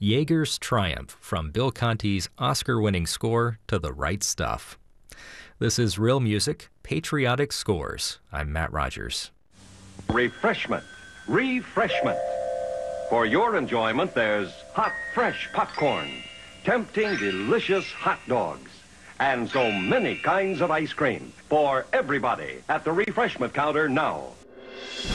Jaeger's triumph from Bill Conti's Oscar-winning score to The Right Stuff. This is Real Music, Patriotic Scores. I'm Matt Rogers. Refreshment. Refreshment. For your enjoyment, there's hot, fresh popcorn, tempting, delicious hot dogs, and so many kinds of ice cream for everybody at the refreshment counter now.